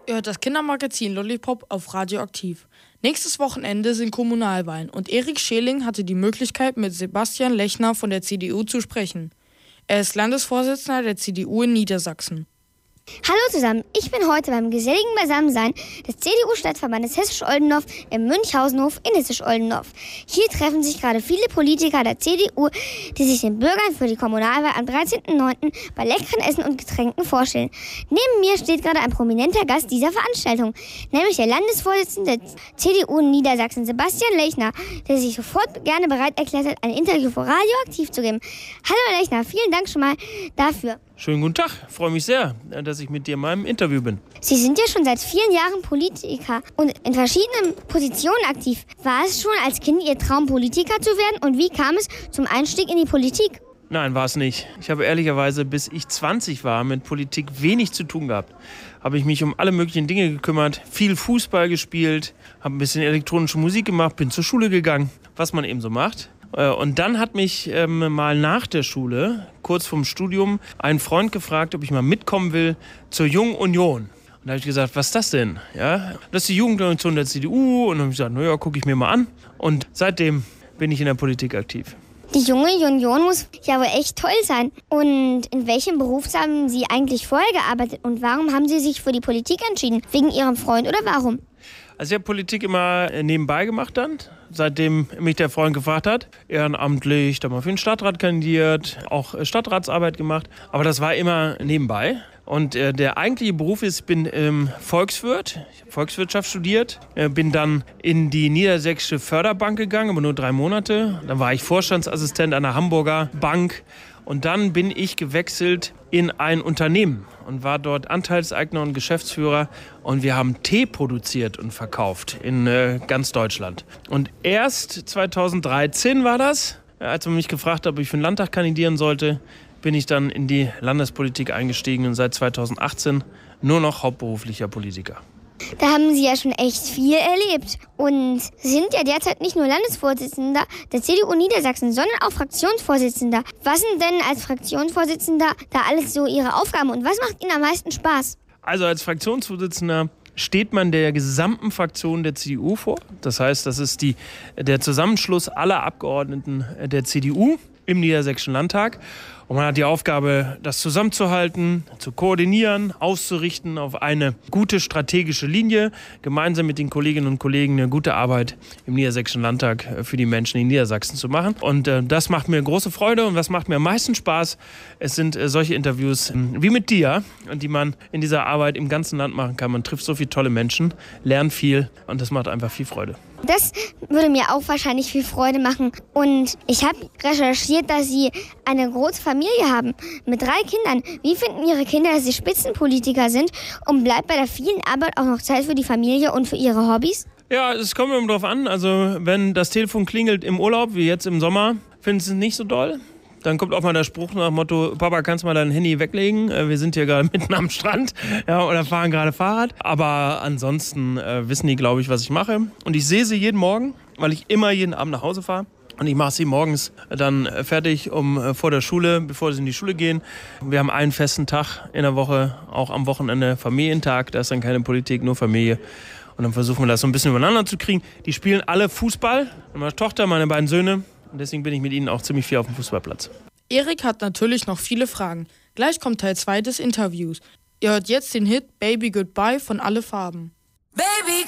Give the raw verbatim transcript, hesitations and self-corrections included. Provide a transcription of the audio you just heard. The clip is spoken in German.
Ihr hört das Kindermagazin Lollipop auf Radioaktiv. Nächstes Wochenende sind Kommunalwahlen und Erik Scheling hatte die Möglichkeit, mit Sebastian Lechner von der C D U zu sprechen. Er ist Landesvorsitzender der C D U in Niedersachsen. Hallo zusammen, ich bin heute beim geselligen Beisammensein des C D U-Stadtverbandes Hessisch-Oldendorf im Münchhausenhof in Hessisch-Oldendorf. Hier treffen sich gerade viele Politiker der C D U, die sich den Bürgern für die Kommunalwahl am dreizehnten neunten bei leckeren Essen und Getränken vorstellen. Neben mir steht gerade ein prominenter Gast dieser Veranstaltung, nämlich der Landesvorsitzende der C D U in Niedersachsen, Sebastian Lechner, der sich sofort gerne bereit erklärt hat, ein Interview für Radioaktiv zu geben. Hallo Herr Lechner, vielen Dank schon mal dafür. Schönen guten Tag, freue mich sehr, dass ich mit dir in meinem Interview bin. Sie sind ja schon seit vielen Jahren Politiker und in verschiedenen Positionen aktiv. War es schon als Kind Ihr Traum, Politiker zu werden und wie kam es zum Einstieg in die Politik? Nein, war es nicht. Ich habe ehrlicherweise, bis ich zwanzig war, mit Politik wenig zu tun gehabt. Habe ich mich um alle möglichen Dinge gekümmert, viel Fußball gespielt, habe ein bisschen elektronische Musik gemacht, bin zur Schule gegangen, was man eben so macht. Und dann hat mich ähm, mal nach der Schule, kurz vorm Studium, ein Freund gefragt, ob ich mal mitkommen will zur Jungen Union. Und da habe ich gesagt, was ist das denn? Ja, das ist die Jugendorganisation der C D U. Und dann habe ich gesagt, naja, gucke ich mir mal an. Und seitdem bin ich in der Politik aktiv. Die Junge Union muss ja wohl echt toll sein. Und in welchem Beruf haben Sie eigentlich vorher gearbeitet? Und warum haben Sie sich für die Politik entschieden? Wegen Ihrem Freund oder warum? Also ich habe Politik immer nebenbei gemacht dann, seitdem mich der Freund gefragt hat. Ehrenamtlich, dann mal für den Stadtrat kandidiert, auch Stadtratsarbeit gemacht. Aber das war immer nebenbei. Und äh, der eigentliche Beruf ist, ich bin ähm, Volkswirt, ich habe Volkswirtschaft studiert, äh, bin dann in die Niedersächsische Förderbank gegangen, aber nur drei Monate. Dann war ich Vorstandsassistent einer Hamburger Bank. Und dann bin ich gewechselt in ein Unternehmen und war dort Anteilseigner und Geschäftsführer. Und wir haben Tee produziert und verkauft in äh, ganz Deutschland. Und erst zweitausenddreizehn war das, als man mich gefragt hat, ob ich für den Landtag kandidieren sollte, bin ich dann in die Landespolitik eingestiegen und seit zweitausendachtzehn nur noch hauptberuflicher Politiker. Da haben Sie ja schon echt viel erlebt und sind ja derzeit nicht nur Landesvorsitzender der C D U Niedersachsen, sondern auch Fraktionsvorsitzender. Was sind denn als Fraktionsvorsitzender da alles so Ihre Aufgaben und was macht Ihnen am meisten Spaß? Also als Fraktionsvorsitzender steht man der gesamten Fraktion der C D U vor. Das heißt, das ist die, der Zusammenschluss aller Abgeordneten der C D U im Niedersächsischen Landtag. Und man hat die Aufgabe, das zusammenzuhalten, zu koordinieren, auszurichten auf eine gute strategische Linie, gemeinsam mit den Kolleginnen und Kollegen eine gute Arbeit im Niedersächsischen Landtag für die Menschen in Niedersachsen zu machen. Und äh, das macht mir große Freude und was macht mir am meisten Spaß, es sind äh, solche Interviews äh, wie mit dir, die man in dieser Arbeit im ganzen Land machen kann. Man trifft so viele tolle Menschen, lernt viel und das macht einfach viel Freude. Das würde mir auch wahrscheinlich viel Freude machen. Und ich habe recherchiert, dass Sie eine große Familie haben mit drei Kindern. Wie finden Ihre Kinder, dass Sie Spitzenpolitiker sind? Und bleibt bei der vielen Arbeit auch noch Zeit für die Familie und für Ihre Hobbys? Ja, es kommt immer drauf an. Also wenn das Telefon klingelt im Urlaub, wie jetzt im Sommer, finden Sie es nicht so doll. Dann kommt auch mal der Spruch nach dem Motto, Papa, kannst du mal dein Handy weglegen? Wir sind hier gerade mitten am Strand, ja, oder fahren gerade Fahrrad. Aber ansonsten äh, wissen die, glaube ich, was ich mache. Und ich sehe sie jeden Morgen, weil ich immer jeden Abend nach Hause fahre. Und ich mache sie morgens dann fertig, um äh, vor der Schule, bevor sie in die Schule gehen. Wir haben einen festen Tag in der Woche, auch am Wochenende Familientag. Da ist dann keine Politik, nur Familie. Und dann versuchen wir das so ein bisschen übereinander zu kriegen. Die spielen alle Fußball. Meine Tochter, meine beiden Söhne. Und deswegen bin ich mit ihnen auch ziemlich viel auf dem Fußballplatz. Erik hat natürlich noch viele Fragen. Gleich kommt Teil zwei des Interviews. Ihr hört jetzt den Hit Baby Goodbye von Alle Farben. Baby